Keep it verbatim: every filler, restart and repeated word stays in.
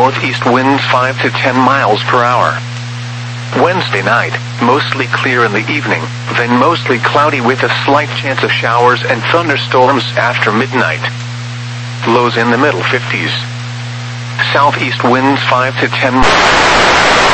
southeast winds five to ten miles per hour. Wednesday night, mostly clear in the evening, then mostly cloudy with a slight chance of showers and thunderstorms after midnight. Lows in the middle fifties. Southeast winds five to ten miles.